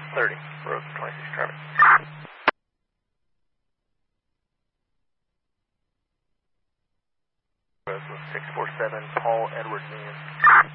30, road 26 traffic. Road 647, Paul Edward Union.